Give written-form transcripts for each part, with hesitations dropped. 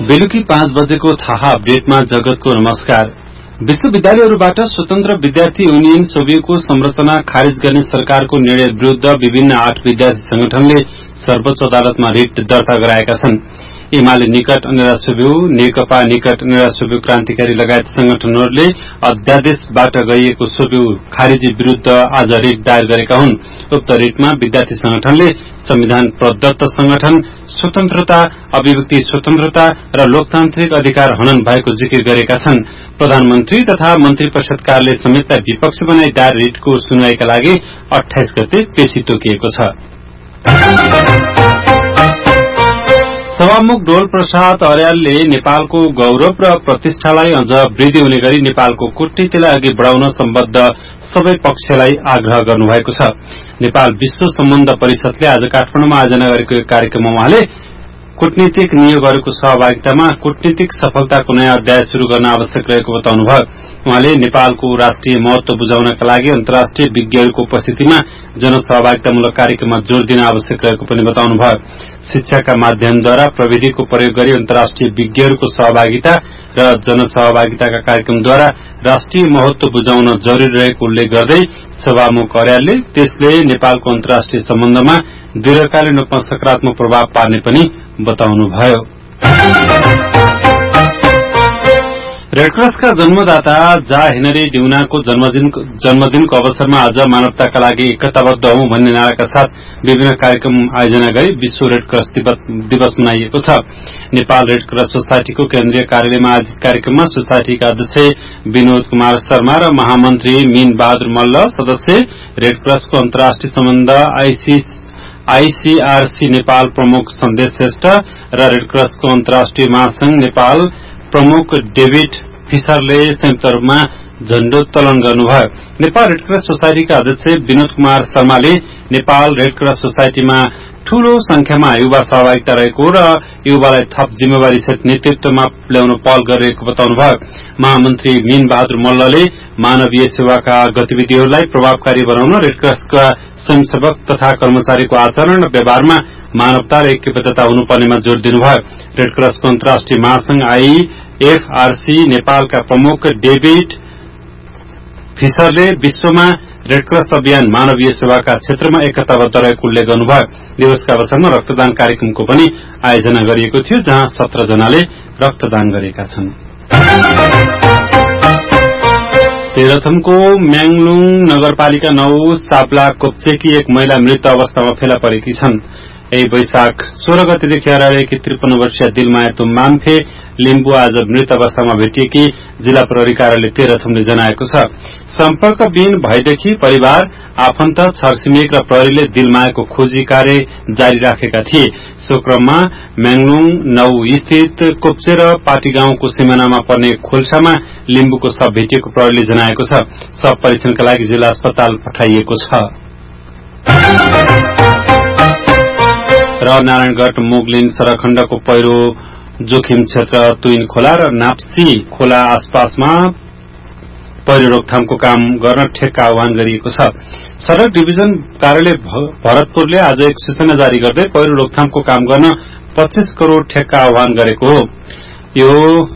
बेलुकी 5 बजेको थाहा अपडेटमा जगतको नमस्कार। विश्वविद्यालयहरूबाट स्वतन्त्र विद्यार्थी युनियन सोभियको संरचना खारिज गर्ने सरकारको निर्णय विरूद्ध विभिन्न 8 विद्यार्थी संगठनले सर्वोच्च अदालतमा रिट दर्ता गराएका छन्। एमाले निकट नेरा सोभियु, नेकपा निकट नेरा सोभियु क्रान्तिकारी लगायत संगठनहरूले अध्यादेशबाट गरिएको सोभियु खारिजी विरूद्ध आज रिट दायर गरेका हुन्। उक्त रिटमा विद्यार्थी संगठनले संविधान प्रदत्त संगठन, स्वतन्त्रता, अभिव्यक्ति स्वतन्त्रता र लोकतान्त्रिक अधिकार हनन भएको जिकिर गरेका छन्। प्रधानमन्त्री तथा मन्त्री परिषद कार्यालय समेतलाई विपक्ष बनाई दायर रिटको सुनवाईका लागि 28 गते पेशी तोकिएको छ। सभामुख डोल प्रसाद अर्यालले नेपालको गौरव र प्रतिष्ठालाई अझ वृद्धि हुने गरी नेपालको कूटनीतिलाई अघि बढ़ाउन सम्बद्ध सबै पक्षलाई आग्रह गर्नुभएको छ। नेपाल विश्व सम्बन्ध परिषदले आज काठमाडौँमा आयोजना गरेको एक कार्यक्रममा उहाँले कूटनीतिक नियोगहरूको सहभागितामा कूटनीतिक सफलताको नयाँ अध्याय शुरू गर्न आवश्यक रहेको बताउनुभयो। उहाँले नेपालको राष्ट्रिय महत्व बुझाउनका लागि अन्तर्राष्ट्रिय विज्ञहरूको उपस्थितिमा जनसहभागितामूलक कार्यक्रममा जोड़ दिन आवश्यक रहेको पनि बताउनुभयो। शिक्षाका माध्यमद्वारा प्रविधिको प्रयोग गरी अन्तर्राष्ट्रिय विज्ञहरूको सहभागिता र जनसहभागिताका कार्यक्रमद्वारा राष्ट्रिय महत्व बुझाउन जरूरी रहेको उल्लेख गर्दै सभामुख अर्यालले त्यसले नेपालको अन्तर्राष्ट्रिय सम्बन्धमा दीर्घकालीन रूपमा सकारात्मक प्रभाव पार्ने पनि बताउनुभयो। रेडक्रसका जन्मदाता जा हेनरी ड्युनाको जन्मदिनको अवसरमा आज मानवताका लागि एकताबद्ध हौं भन्ने नाराका साथ विभिन्न कार्यक्रम आयोजना गरी विश्व रेडक्रस दिवस मनाइएको छ। नेपाल रेडक्रस सोसाइटीको केन्द्रीय कार्यालयमा आयोजित कार्यक्रममा सोसाइटीका अध्यक्ष विनोद कुमार शर्मा र महामन्त्री मीन बहादुर मल्ल, सदस्य रेडक्रसको अन्तर्राष्ट्रिय सम्बन्ध आईसीआरसी नेपाल प्रमुख सन्देश श्रेष्ठ र रेडक्रसको अन्तर्राष्ट्रिय महासंघ नेपाल प्रमुख डेभिड फिशरले संयुक्त रूपमा झण्डोत्तोलन गर्नुभयो। नेपाल रेडक्रस सोसाइटीका अध्यक्ष विनोद कुमार शर्माले नेपाल रेडक्रस सोसाइटीमा ठूलो संख्यामा युवा सहभागिता रहेको र युवालाई थप जिम्मेवारीसहित नेतृत्वमा ल्याउन पहल गरिरहेको बताउनुभयो। महामन्त्री मीन बहादुर मल्लले मानवीय सेवाका गतिविधिहरूलाई प्रभावकारी बनाउन रेडक्रसका स्वयंसेवक तथा कर्मचारीको आचरण र व्यवहारमा मानवता र ऐक्यबद्धता हुनुपर्नेमा जोड़ दिनुभयो। रेडक्रसको अन्तर्राष्ट्रिय महासंघ आईएफआरसी नेपालका प्रमुख डेभिड फिशरले विश्वमा रेडक्रस अभियान मानवीय सेवाका क्षेत्रमा एकताबद्ध रहेको उल्लेख गर्नुभयो। दिवसका अवसरमा रक्तदान कार्यक्रमको पनि आयोजना गरिएको थियो, जहाँ 17 जनाले रक्तदान गरेका छन्। तेह्रथुमको म्याङलुङ नगरपालिका 9 साप्ला कोप्चेकी एक महिला मृत अवस्थामा फेला परेकी छन्। यही वैशाख 16 गतेदेखि हराएकी 53 वर्षीय दिलमाया तुम्बाम्फे लिम्बू आज मृत अवस्थामा भेटिएकी जिल्ला प्रहरी कार्यालय तेह्रथुमले जनाएको छ। सम्पर्कविहीन भएदेखि परिवार, आफन्त, छरछिमेक र प्रहरीले दिलमायाको खोजी कार्य जारी राखेका थिए। सो क्रममा म्याङलुङ 9 स्थित कोप्चे र पाटी गाउँको सिमानामा पर्ने खोल्सामा लिम्बूको शव भेटिएको प्रहरीले जनाएको छ। शव परीक्षणका लागि जिल्ला अस्पताल पठाइएको छ। र नारायणगढ़ मोगलिन सड़क खण्डको पहिरो जोखिम क्षेत्र तुइन खोला र नाप्सी खोला आसपासमा पहिरो रोकथामको काम गर्न ठेक्का आह्वान गरिएको छ। सड़क डिभिजन कार्यालय भरतपुरले आज एक सूचना जारी गर्दै पहिरो रोकथामको काम गर्न 25 करोड़ ठेक्का आह्वान गरेको हो। यो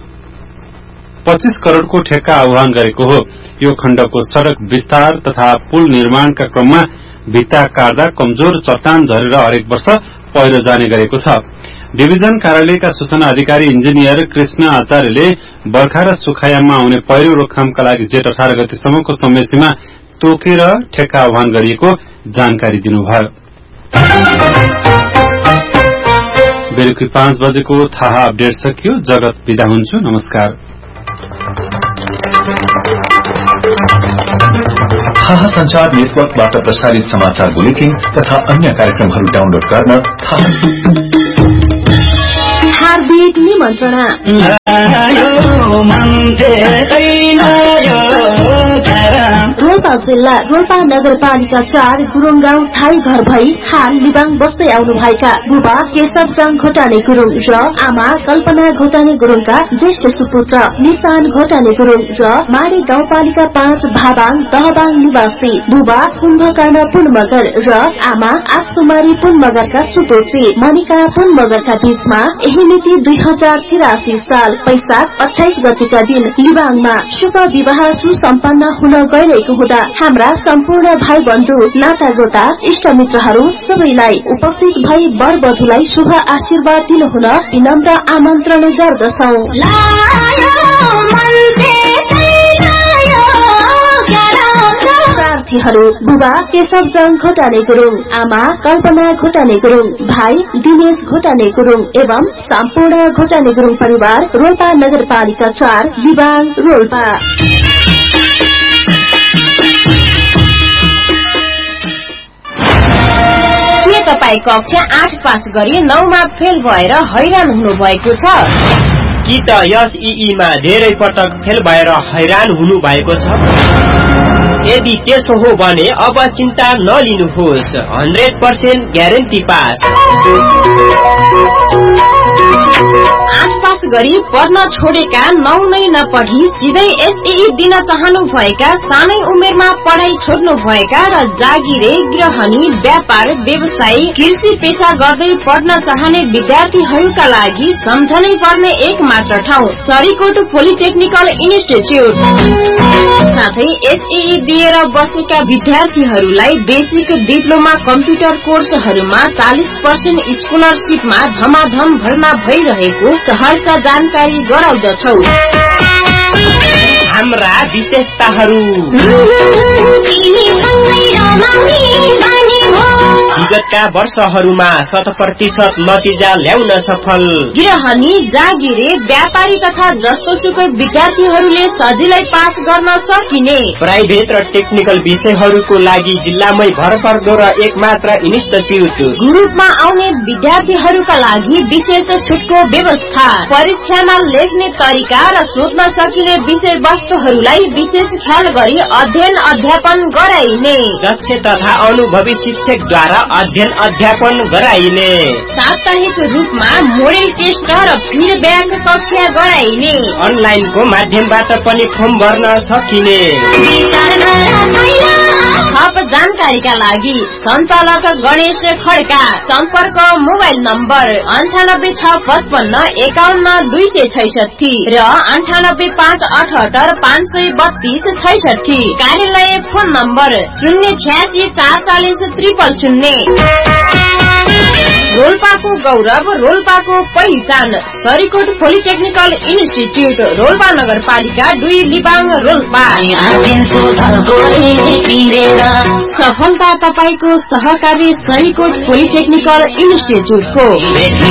25 करोड़को ठेक्का आह्वान गरेको हो। यो खण्डको सड़क विस्तार तथा पुल निर्माणका क्रममा भित्ता काट्दा कमजोर चट्टान झरेर हरेक वर्ष पहिरो जाने गरेको छ। डिभिजन कार्यालयका सूचना अधिकारी इन्जिनियर कृष्ण आचार्यले बर्खा र सुखायाममा आउने पहिरो रोकथामका लागि जेठ 18 गतेसम्मको समय सीमा तोकेर ठेक्का आह्वान गरिएको जानकारी दिनुभयो। बेलुकी 5 बजेको थाहा अपडेट सकियो। जगत बिदा हुन्छु। नमस्कार। थाहा संचार नेटवर्कबाट प्रसारित समाचार बुलेटिन तथा अन्य कार्यक्रमहरू डाउनलोड गर्न हार्दिक निमन्त्रणा। रोल्पा जिल्ला रोल्पा नगरपालिका 4 गुरुङ गाउँ थाई घर भई हाल लिबाङ बस्दै आउनुभएका बुबा केशव जाङ घोटाने गुरुङ र आमा कल्पना घोटाने गुरुङका ज्येष्ठ सुपुत्र निशान घोटाने गुरुङ र माडी गाउँपालिका 5 भाबाङ दहबाङ निवासी बुबा कुम्भकर्ण पुन मगर र आमा आसकुमारी पुन मगरका सुपुत्री मनिका पुन मगरका बीचमा यही मिति 2083 साल वैशाख 28 गतेका दिन लिबाङमा शुभ विवाह सुसम्पन्न हुन गइरहेको हुँदा हाम्रा सम्पूर्ण भाइ बन्धु नातागोता इष्टमित्रहरू सबैलाई उपस्थित भई वरवधुलाई शुभ आशीर्वाद दिनुहुन विनम्र आमन्त्रण गर्दछौ। प्रार्थीहरू बुबा केशव जाङ घोटाने गुरुङ, आमा कल्पना घोटाने गुरुङ, भाइ दिनेश घोटाने गुरुङ एवं सम्पूर्ण घोटाने गुरुङ परिवार रोल्पा नगरपालिका 4 लिबाङ रोल्पा। के तपाईँ कक्षा 8 पास गरी 9 मा फेल भएर हैरान हुनु भएको छ? कि त एसईईमा धेरै पटक फेल भएर हैरान हुनु भएको छ? यदि त्यसो हो भने अब चिन्ता नलिनुहोस्, 100% ग्यारेन्टी पास। 8 पास गरी पढ्न छोडेका 9 नै नपढी सिधै एसईई दिन चाहनु भएका, सानै उमेरमा पढाइ छोड्नु भएका र जागिरे गृहणी व्यापार व्यवसाय कृषि पेशा गर्दै पढ्न चाहने विद्यार्थीहरूका लागि सम्झनै पर्ने एक मात्र ठाउँ सरीकोट पोलिटेक्निकल इन्स्टिच्युट। साथै एसईई दिएर बसेका विद्यार्थीहरूलाई बेसिक डिप्लोमा कम्प्युटर कोर्सहरूमा 40% स्कलरशिपमा धमाधम भर्ना भइरहेको सहर्ष जानकारी गराउँदछौ। हाम्रा विशेषताहरू विगतका वर्षहरूमा 100% नतिजा ल्याउन सफल गृहणी जागिरे व्यापारी तथा जस्तोसुकै विद्यार्थीहरूले सजिलै पास गर्न सकिने प्राइभेट र टेक्निकल विषयहरूको लागि जिल्लामै भरपर्दो र एकमात्र इन्स्टिच्युट। ग्रुपमा आउने विद्यार्थीहरूका लागि विशेष छुटको व्यवस्था, परीक्षामा लेख्ने तरिका र सोध्न सकिने विषय वस्तुहरूलाई विशेष ख्याल गरी अध्ययन अध्यापन गराइने, दक्ष तथा अनुभवी शिक्षकद्वारा अध्ययन अध्यापन गराइने, साप्ताहिक रूपमा मोडल टेस्ट र फिडब्याक कक्षा गराइने, अनलाइनको माध्यमबाट पनि फर्म भर्न सकिने। थप जानकारीका लागि सञ्चालक गणेश खड्का, सम्पर्क मोबाइल नम्बर 986551 र 98588532 कार्यालय फोन नम्बर 086440000। रोल्पाको गौरव, रोल्पाको पहिचान, सरीकोट पोलिटेक्निकल इन्स्टिच्युट, रोल्पा नगरपालिका 2 लिबाङ रोल्पा। सफलता तपाईको सहकारी सरीकोट पोलिटेक्निकल इन्स्टिच्युटको।